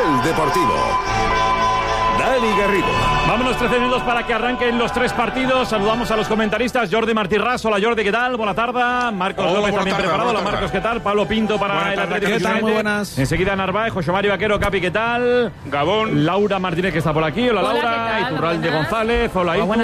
Nivel Deportivo. Dani Garrido. Vámonos 13 minutos para que arranquen los 3 partidos. Saludamos a los comentaristas. Jordi Martí Ras. Hola Jordi, ¿qué tal? Buena tarde. Marcos López también preparado. Hola Marcos, ¿qué tal? Pablo Pinto para el Atlético. Muy buenas. Enseguida Narváez, José Mario Vaquero, Capi, ¿qué tal? Gabón. Laura Martínez, que está por aquí. Hola Laura. ¿qué tal? Iturralde González. Hola Itu.